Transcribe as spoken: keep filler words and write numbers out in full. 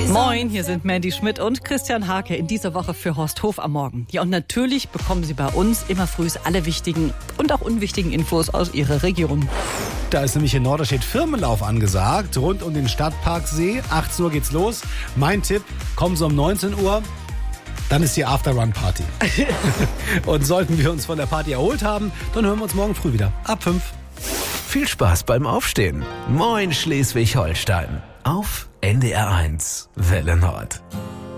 Moin, hier sind Mandy Schmidt und Christian Hake in dieser Woche für Horst Hof am Morgen. Ja, und natürlich bekommen Sie bei uns immer früh alle wichtigen und auch unwichtigen Infos aus Ihrer Region. Da ist nämlich in Norderstedt Firmenlauf angesagt, rund um den Stadtparksee. achtzehn Uhr geht's los. Mein Tipp, kommen Sie um neunzehn Uhr, dann ist die After-Run-Party. Und sollten wir uns von der Party erholt haben, dann hören wir uns morgen früh wieder. Ab fünf. Viel Spaß beim Aufstehen. Moin Schleswig-Holstein. Auf N D R eins Welle Nord.